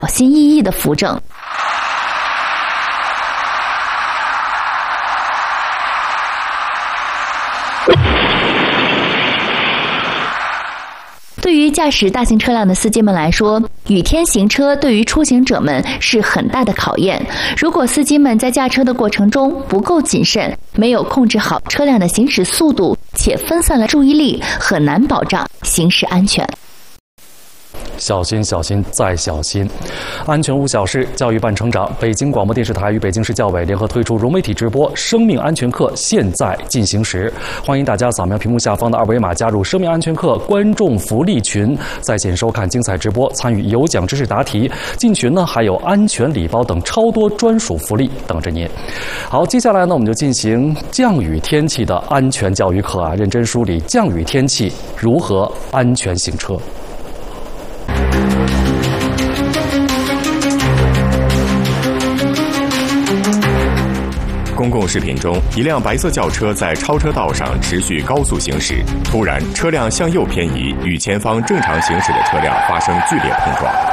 小心翼翼的扶正。对于驾驶大型车辆的司机们来说，雨天行车对于出行者们是很大的考验。如果司机们在驾车的过程中不够谨慎，没有控制好车辆的行驶速度，且分散了注意力，很难保障行驶安全。 小心，小心，再小心！安全无小事，教育伴成长。北京广播电视台与北京市教委联合推出融媒体直播生命安全课现在进行时，欢迎大家扫描屏幕下方的二维码加入生命安全课观众福利群，在线收看精彩直播，参与有奖知识答题。进群呢还有安全礼包等超多专属福利等着您。好，接下来呢我们就进行降雨天气的安全教育课啊，认真梳理降雨天气如何安全行车。 公共视频中，一辆白色轿车在超车道上持续高速行驶，突然车辆向右偏移，与前方正常行驶的车辆发生剧烈碰撞。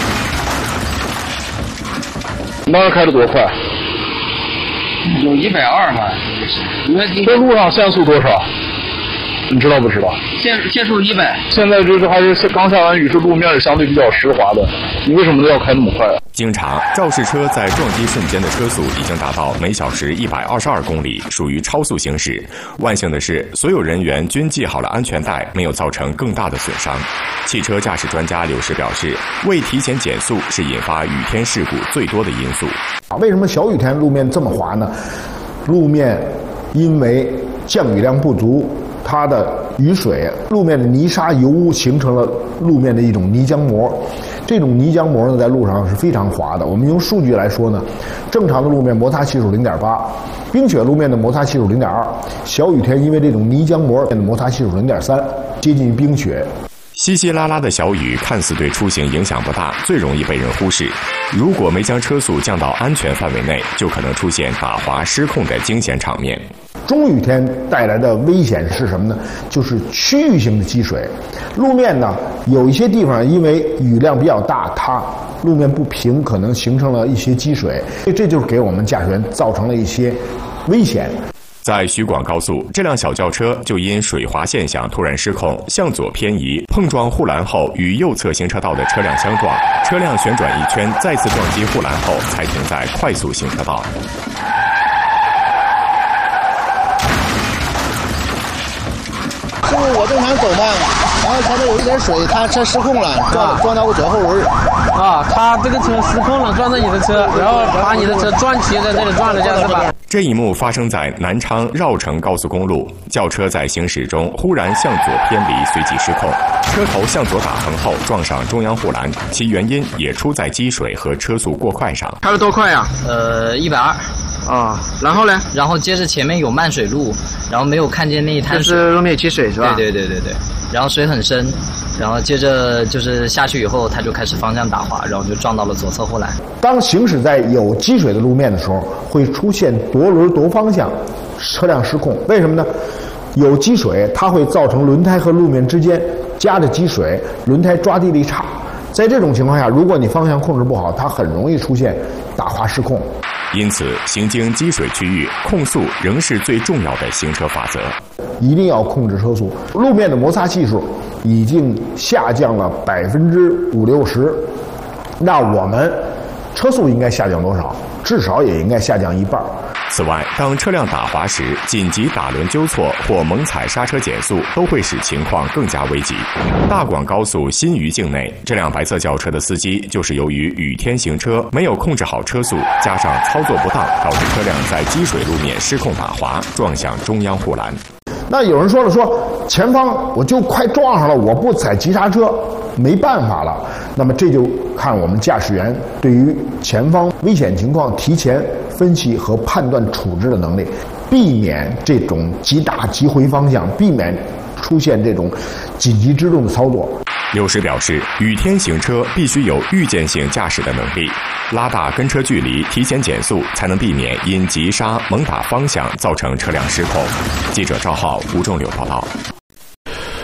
你当时开得多快？ 有120嘛。 这路上限速多少？你知道不知道？ 限速100。 现在这还是刚下完雨，是路面是相对比较湿滑的，你为什么都要开那么快啊？ 经查，肇事车在撞击瞬间的车速已经达到每小时122公里，属于超速行驶。万幸的是，所有人员均系好了安全带，没有造成更大的损伤。汽车驾驶专家柳石表示，未提前减速是引发雨天事故最多的因素。 为什么小雨天路面这么滑呢？路面因为降雨量不足，它的雨水、路面的泥沙、油污形成了路面的一种泥浆膜。这种泥浆膜呢，在路上是非常滑的。我们用数据来说呢，正常的路面摩擦系数0.8，冰雪路面的摩擦系数0.2，小雨天因为这种泥浆膜的摩擦系数0.3，接近于冰雪。 稀稀拉拉的小雨看似对出行影响不大，最容易被人忽视。如果没将车速降到安全范围内，就可能出现打滑失控的惊险场面。 中雨天带来的危险是什么呢？就是区域性的积水。路面呢，有一些地方因为雨量比较大，它路面不平，可能形成了一些积水，这就是给我们驾驶员造成了一些危险。 在徐广高速，这辆小轿车就因水滑现象突然失控，向左偏移，碰撞护栏后与右侧行车道的车辆相撞，车辆旋转一圈，再次撞击护栏后才停在快速行车道。 是我正常走嘛，然后前面有一点水，他车失控了，撞到我左后轮。 他这个车失控了，撞到你的车，然后把你的车转起在这里转了下是吧？ 这一幕发生在南昌绕城高速公路，轿车在行驶中忽然向左偏离，随即失控，车头向左打横后撞上中央护栏，其原因也出在积水和车速过快上。 开了多快呀 ？120。 然后呢？ 然后接着前面有漫水路，然后没有看见那一滩水， 就是路面积水是吧？ 对。然后水很深，然后接着就是下去以后，他就开始方向打滑，然后就撞到了左侧护栏。 当行驶在有积水的路面的时候，会出现夺轮夺方向，车辆失控。为什么呢？有积水，它会造成轮胎和路面之间夹着积水，轮胎抓地力差。在这种情况下，如果你方向控制不好，它很容易出现打滑失控。 因此，行经积水区域，控速仍是最重要的行车法则。 一定要控制车速。路面的摩擦系数已经下降了50%-60%，那我们车速应该下降多少？至少也应该下降1半。 此外，当车辆打滑时，紧急打轮纠错或猛踩刹车减速，都会使情况更加危急。大广高速新余境内，这辆白色轿车的司机就是由于雨天行车，没有控制好车速，加上操作不当，导致车辆在积水路面失控打滑，撞向中央护栏。 那有人说了，前方我就快撞上了，我不踩急刹车没办法了。那么这就看我们驾驶员对于前方危险情况提前分析和判断处置的能力，避免这种急打急回方向，避免出现这种紧急制动的操作。 柳石表示，雨天行车必须有预见性驾驶的能力，拉大跟车距离，提前减速，才能避免因急刹猛打方向造成车辆失控。记者赵浩、吴仲柳报道。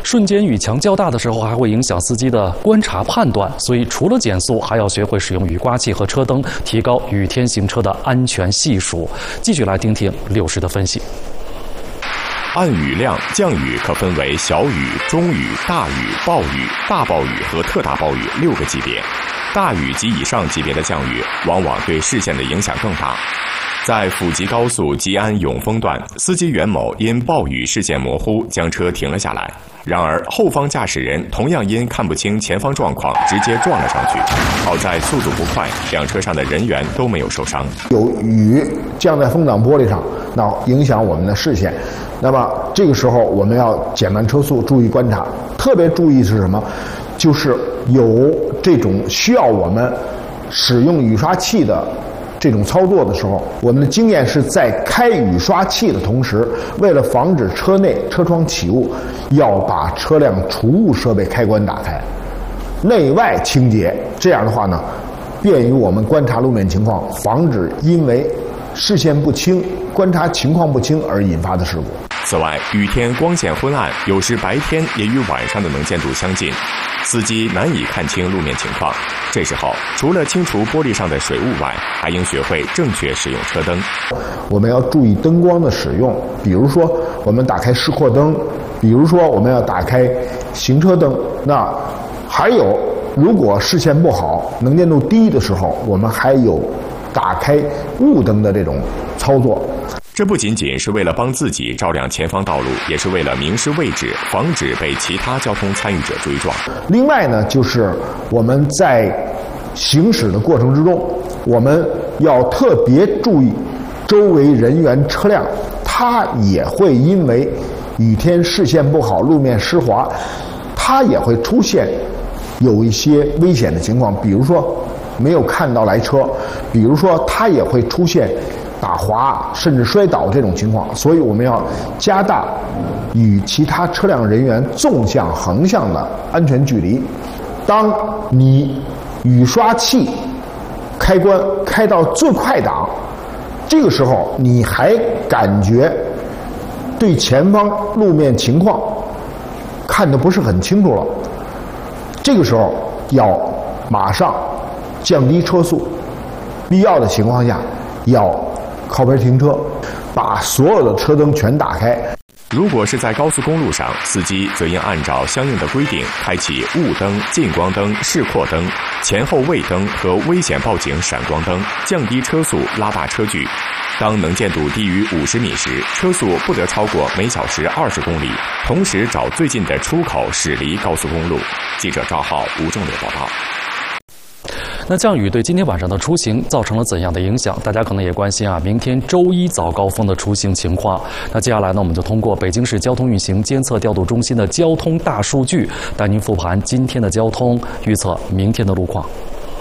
瞬间雨强较大的时候，还会影响司机的观察判断，所以除了减速，还要学会使用雨刮器和车灯，提高雨天行车的安全系数。继续来听听六师的分析。 按雨量，降雨可分为小雨、中雨、大雨、暴雨、大暴雨和特大暴雨6个级别。大雨及以上级别的降雨，往往对视线的影响更大。在府级高速吉安永丰段，司机袁某因暴雨视线模糊，将车停了下来。然而，后方驾驶人同样因看不清前方状况，直接撞了上去。好在速度不快，两车上的人员都没有受伤。 有雨降在风挡玻璃上，那影响我们的视线。那么这个时候我们要减慢车速，注意观察。特别注意是什么？就是有这种需要我们使用雨刷器的这种操作的时候，我们的经验是在开雨刷器的同时，为了防止车内车窗起雾，要把车辆除雾设备开关打开，内外清洁。这样的话呢，便于我们观察路面情况，防止因为视线不清、观察情况不清而引发的事故。 此外，雨天光线昏暗，有时白天也与晚上的能见度相近，司机难以看清路面情况。这时候，除了清除玻璃上的水雾外，还应学会正确使用车灯。 我们要注意灯光的使用，比如说我们打开示廓灯，比如说我们要打开行车灯。那还有，如果视线不好、能见度低的时候，我们还有打开雾灯的这种操作。 这不仅仅是为了帮自己照亮前方道路，也是为了明示位置，防止被其他交通参与者追撞。 另外呢，就是我们在行驶的过程之中，我们要特别注意周围人员、车辆，它也会因为雨天视线不好、路面湿滑，它也会出现有一些危险的情况，比如说没有看到来车，比如说它也会出现打滑甚至摔倒这种情况。所以我们要加大与其他车辆人员纵向、横向的安全距离。当你雨刷器开关开到最快档，这个时候你还感觉对前方路面情况看得不是很清楚了，这个时候要马上降低车速，必要的情况下要靠边停车，把所有的车灯全打开。 如果是在高速公路上，司机则应按照相应的规定开启雾灯、近光灯、示廓灯、前后位灯和危险报警闪光灯，降低车速，拉大车距。当能见度低于50米时，车速不得超过每小时20公里，同时找最近的出口驶离高速公路。记者赵浩、吴正柳报道。 那降雨对今天晚上的出行造成了怎样的影响？大家可能也关心啊，明天周一早高峰的出行情况。那接下来呢，我们就通过北京市交通运行监测调度中心的交通大数据，带您复盘今天的交通，预测明天的路况。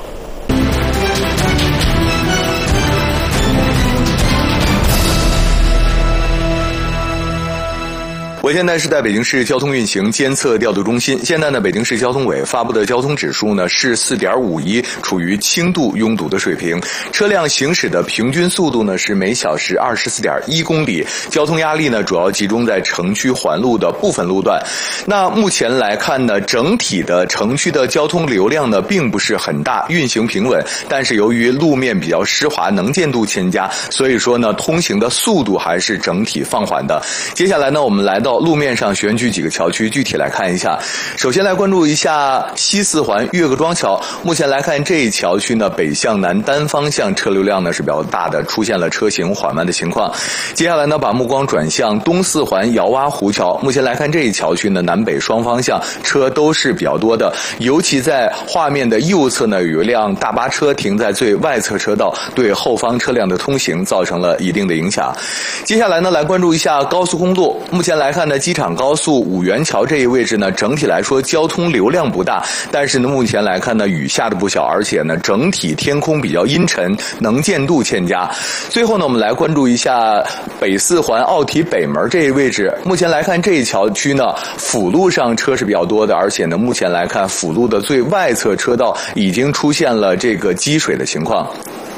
我现在是在北京市交通运行监测调度中心。现在呢，北京市交通委发布的交通指数呢是4.51，处于轻度拥堵的水平。车辆行驶的平均速度呢是每小时24.1公里。交通压力呢主要集中在城区环路的部分路段。那目前来看呢，整体的城区的交通流量呢并不是很大，运行平稳。但是由于路面比较湿滑，能见度欠佳，所以说呢，通行的速度还是整体放缓的。接下来呢，我们来到路面上选取几个桥区具体来看一下。首先来关注一下西四环岳各庄桥。目前来看，这一桥区呢北向南单方向车流量呢是比较大的，出现了车行缓慢的情况。接下来呢，把目光转向东四环姚洼湖桥。目前来看，这一桥区呢南北双方向车都是比较多的，尤其在画面的右侧呢有一辆大巴车停在最外侧车道，对后方车辆的通行造成了一定的影响。接下来呢，来关注一下高速公路。目前来看呢，机场高速五元桥这一位置呢，整体来说交通流量不大，但是呢，目前来看呢，雨下的不小，而且呢，整体天空比较阴沉，能见度欠佳。最后呢，我们来关注一下北四环奥体北门这一位置。目前来看，这一桥区呢，辅路上车是比较多的，而且呢，目前来看，辅路的最外侧车道已经出现了这个积水的情况。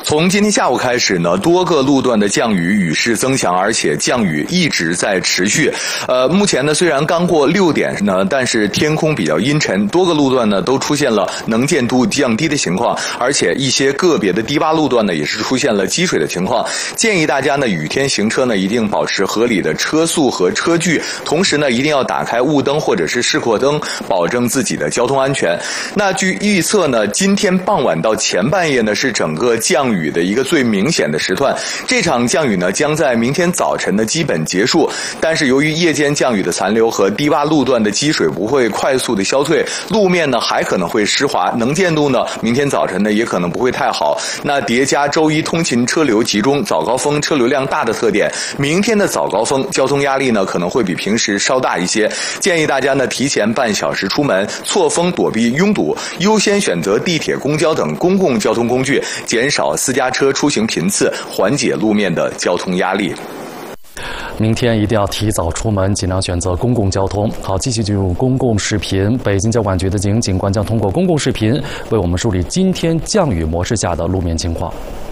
从今天下午开始呢，多个路段的降雨雨势增强，而且降雨一直在持续。目前呢，虽然刚过6点呢，但是天空比较阴沉，多个路段呢都出现了能见度降低的情况，而且一些个别的低洼路段呢也是出现了积水的情况。建议大家呢雨天行车呢一定保持合理的车速和车距，同时呢一定要打开雾灯或者是示廓灯，保证自己的交通安全。那据预测呢，今天傍晚到前半夜呢是整个降雨的一个最明显的时段。这场降雨呢将在明天早晨呢基本结束，但是由于夜间降雨的残留和低洼路段的积水不会快速的消退，路面呢还可能会湿滑，能见度呢明天早晨呢也可能不会太好。那叠加周一通勤车流集中、早高峰车流量大的特点，明天的早高峰交通压力呢可能会比平时稍大一些。建议大家呢提前半小时出门，错峰躲避拥堵，优先选择地铁、公交等公共交通工具，减少私家车出行频次，缓解路面的交通压力。 明天一定要提早出门，尽量选择公共交通。好，继续进入公共视频。北京交管局的警官将通过公共视频为我们梳理今天降雨模式下的路面情况。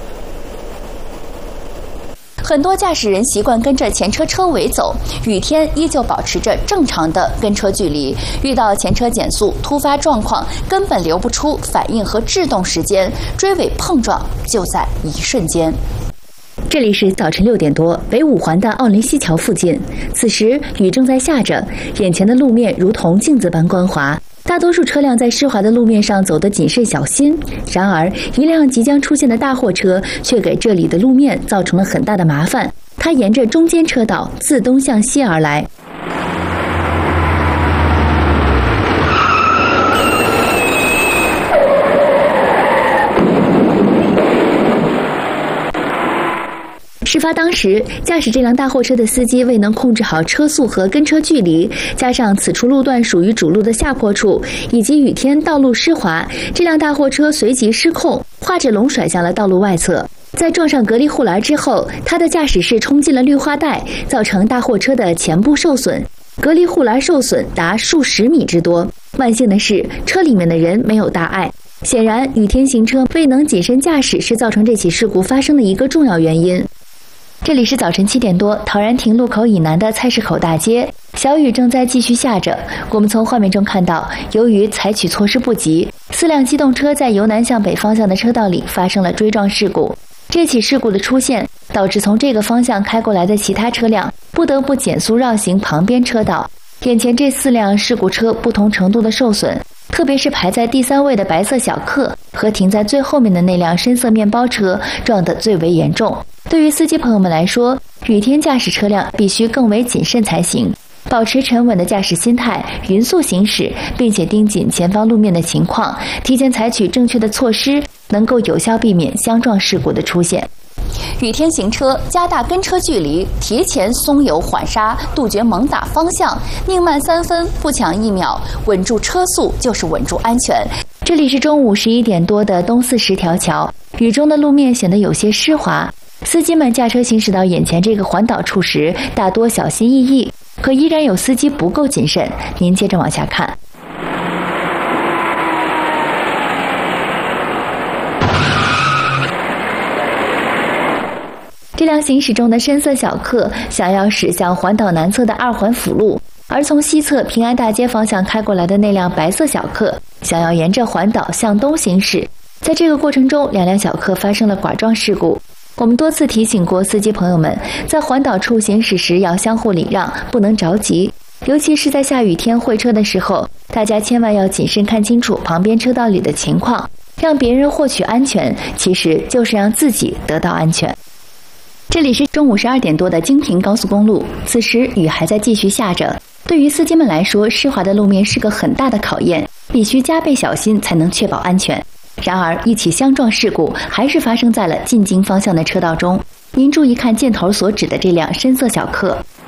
很多驾驶人习惯跟着前车车尾走，雨天依旧保持着正常的跟车距离。遇到前车减速、突发状况，根本留不出反应和制动时间，追尾碰撞就在一瞬间。这里是早晨6点多，北五环的奥林西桥附近。此时雨正在下着，眼前的路面如同镜子般光滑。大多数车辆在湿滑的路面上走得谨慎小心，然而一辆即将出现的大货车却给这里的路面造成了很大的麻烦。它沿着中间车道自东向西而来。事发当时，驾驶这辆大货车的司机未能控制好车速和跟车距离，加上此处路段属于主路的下坡处，以及雨天道路湿滑，这辆大货车随即失控，画着龙甩向了道路外侧。在撞上隔离护栏之后，他的驾驶室冲进了绿化带，造成大货车的前部受损，隔离护栏受损达数十米之多。万幸的是，车里面的人没有大碍。显然，雨天行车未能谨慎驾驶是造成这起事故发生的一个重要原因。这里是早晨7点多，陶然亭路口以南的菜市口大街，小雨正在继续下着。我们从画面中看到，由于采取措施不及，4辆机动车在由南向北方向的车道里发生了追撞事故。这起事故的出现，导致从这个方向开过来的其他车辆不得不减速绕行旁边车道。眼前这4辆事故车不同程度的受损，特别是排在第3位的白色小客和停在最后面的那辆深色面包车撞得最为严重。对于司机朋友们来说，雨天驾驶车辆必须更为谨慎才行，保持沉稳的驾驶心态，匀速行驶，并且盯紧前方路面的情况，提前采取正确的措施，能够有效避免相撞事故的出现。雨天行车，加大跟车距离，提前松油缓刹，杜绝猛打方向，宁慢3分，不抢1秒，稳住车速就是稳住安全。这里是中午11点多的东四10条桥，雨中的路面显得有些湿滑。司机们驾车行驶到眼前这个环岛处时，大多小心翼翼，可依然有司机不够谨慎。您接着往下看。这辆行驶中的深色小客想要驶向环岛南侧的2环辅路，而从西侧平安大街方向开过来的那辆白色小客想要沿着环岛向东行驶。在这个过程中，2辆小客发生了剐撞事故。我们多次提醒过司机朋友们，在环岛处行驶时要相互礼让，不能着急，尤其是在下雨天会车的时候，大家千万要谨慎看清楚旁边车道里的情况，让别人获取安全，其实就是让自己得到安全。这里是中午12点多的京平高速公路，此时雨还在继续下着。对于司机们来说，湿滑的路面是个很大的考验，必须加倍小心才能确保安全。然而，一起相撞事故还是发生在了进京方向的车道中。您注意看箭头所指的这辆深色小客，